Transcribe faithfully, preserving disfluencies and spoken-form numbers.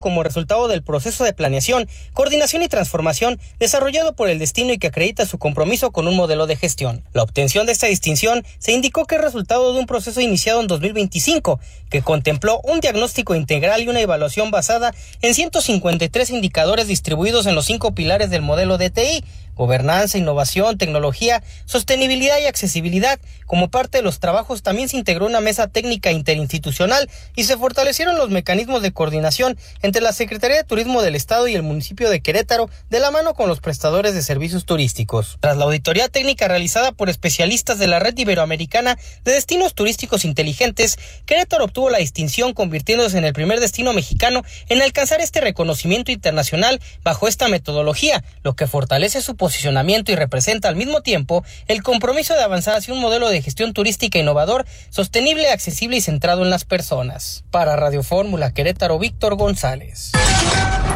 como resultado del proceso de planeación, coordinación y transformación desarrollado por el destino y que acredita su compromiso con un modelo de gestión. La obtención de esta distinción se indicó que es resultado de un proceso iniciado en dos mil veinticinco, que contempló un diagnóstico integral y una evaluación basada en ciento cincuenta y tres indicadores distribuidos en los cinco pilares del modelo D T I: gobernanza, innovación, tecnología, sostenibilidad y accesibilidad. Como parte de los trabajos también se integró una mesa técnica interinstitucional y se fortalecieron los mecanismos de coordinación entre la Secretaría de Turismo del Estado y el municipio de Querétaro, de la mano con los prestadores de servicios turísticos. Tras la auditoría técnica realizada por especialistas de la Red Iberoamericana de Destinos Turísticos Inteligentes, Querétaro obtuvo la distinción, convirtiéndose en el primer destino mexicano en alcanzar este reconocimiento internacional bajo esta metodología, lo que fortalece su posicionamiento y representa al mismo tiempo el compromiso de avanzar hacia un modelo de gestión turística innovador, sostenible, accesible y centrado en las personas. Para Radio Fórmula Querétaro, Víctor González.